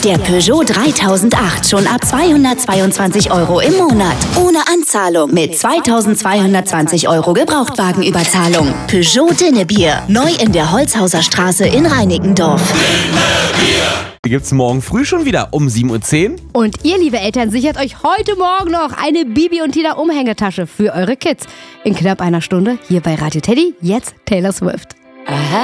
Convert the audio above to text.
Der Peugeot 3008 schon ab 222 € im Monat. Ohne Anzahlung mit 2220 € Gebrauchtwagenüberzahlung. Peugeot Dinnebier. Neu in der Holzhauser Straße in Reinickendorf. Die gibt's morgen früh schon wieder um 7:10 Uhr. Und ihr, liebe Eltern, sichert euch heute Morgen noch eine Bibi und Tina Umhängetasche für eure Kids. In knapp einer Stunde hier bei Radio Teddy. Jetzt Taylor Swift.